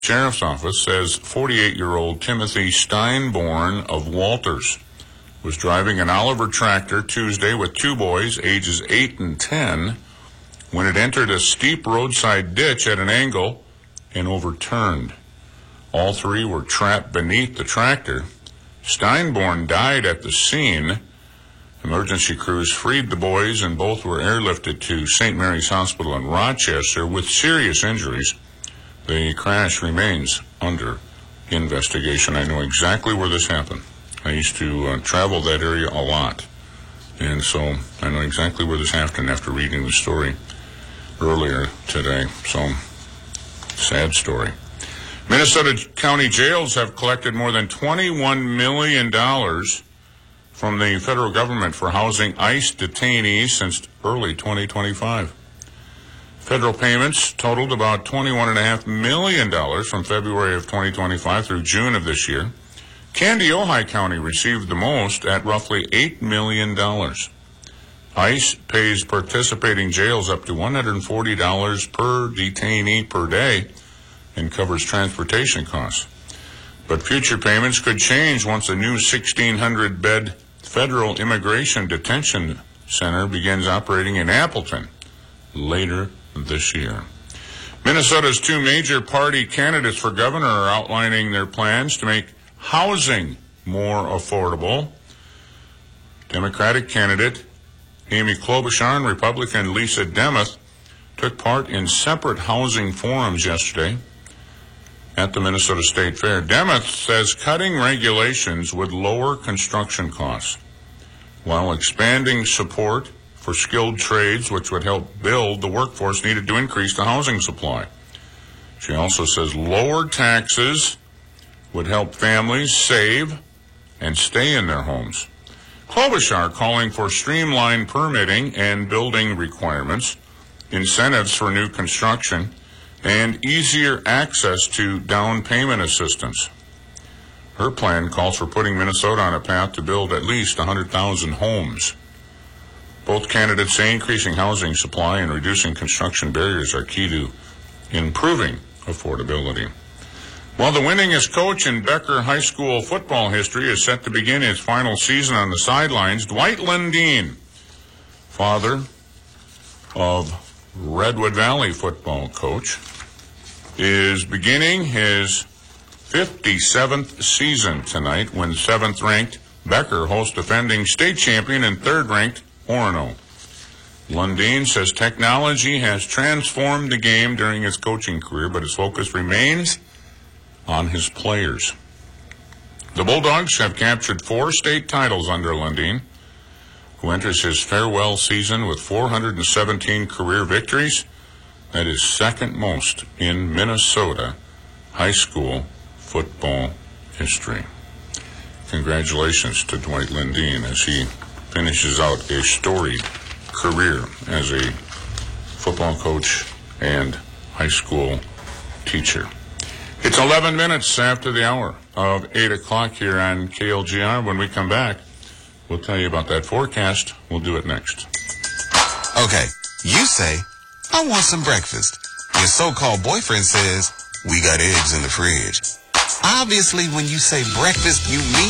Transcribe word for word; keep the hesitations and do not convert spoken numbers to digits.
Sheriff's Office says forty-eight-year-old Timothy Steinborn of Walters was driving an Oliver tractor Tuesday with two boys, ages eight and ten, when it entered a steep roadside ditch at an angle and overturned. All three were trapped beneath the tractor. Steinborn died at the scene. Emergency crews freed the boys, and both were airlifted to Saint Mary's Hospital in Rochester with serious injuries. The crash remains under investigation. I know exactly where this happened. I used to uh, travel that area a lot, and so I know exactly where this happened after reading the story earlier today. So, sad story. Minnesota county jails have collected more than twenty-one million dollars from the federal government for housing ICE detainees since early twenty twenty-five. Federal payments totaled about twenty-one point five million dollars from February of twenty twenty-five through June of this year. Candy-Ojai County received the most at roughly eight million dollars. ICE pays participating jails up to one hundred forty dollars per detainee per day and covers transportation costs. But future payments could change once a new sixteen hundred bed federal immigration detention center begins operating in Appleton later this year. Minnesota's two major party candidates for governor are outlining their plans to make housing more affordable. Democratic candidate Amy Klobuchar and Republican Lisa Demuth took part in separate housing forums yesterday at the Minnesota State Fair. Demuth says cutting regulations would lower construction costs while expanding support for skilled trades, which would help build the workforce needed to increase the housing supply. She also says lower taxes would help families save and stay in their homes. Klobuchar calling for streamlined permitting and building requirements, incentives for new construction, and easier access to down payment assistance. Her plan calls for putting Minnesota on a path to build at least one hundred thousand homes. Both candidates say increasing housing supply and reducing construction barriers are key to improving affordability. While the winningest coach in Becker High School football history is set to begin his final season on the sidelines, Dwight Lundeen, father of Redwood Valley football coach, is beginning his fifty-seventh season tonight when seventh-ranked Becker hosts defending state champion and third-ranked Orono. Lundeen says technology has transformed the game during his coaching career, but his focus remains on his players. The Bulldogs have captured four state titles under Lundeen, who enters his farewell season with four hundred seventeen career victories. That is second most in Minnesota high school football history. Congratulations to Dwight Lundeen as he finishes out a storied career as a football coach and high school teacher. It's eleven minutes after the hour of eight o'clock here on K L G R. When we come back, we'll tell you about that forecast. We'll do it next. Okay, you say, I want some breakfast. Your so-called boyfriend says, we got eggs in the fridge. Obviously, when you say breakfast, you mean